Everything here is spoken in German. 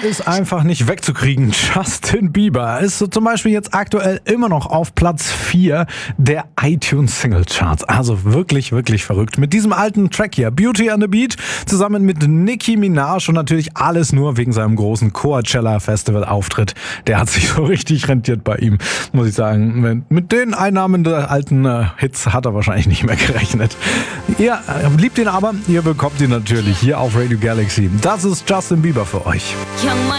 ist einfach nicht wegzukriegen. Justin Bieber ist so zum Beispiel jetzt aktuell immer noch auf Platz 4 der iTunes Single Charts. Also wirklich, wirklich verrückt. Mit diesem alten Track hier, Beauty and the Beat, zusammen mit Nicki Minaj und natürlich alles nur wegen seinem großen Coachella Festival Auftritt. Der hat sich so richtig rentiert bei ihm, muss ich sagen. Mit den Einnahmen der alten Hits hat er wahrscheinlich nicht mehr gerechnet. Ihr liebt ihn aber, ihr bekommt ihn natürlich hier auf Radio Galaxy. Das ist Justin Bieber für euch. You're